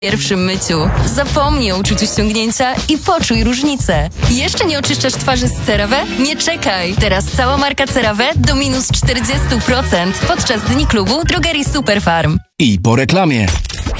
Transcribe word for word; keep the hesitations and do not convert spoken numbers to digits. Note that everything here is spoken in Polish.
pierwszym myciu. Zapomnij o uczuciu ściągnięcia i poczuj różnicę. Jeszcze nie oczyszczasz twarzy z CeraVe? Nie czekaj! Teraz cała marka CeraVe do minus czterdzieści procent podczas Dni Klubu Drogerii Superfarm. I po reklamie.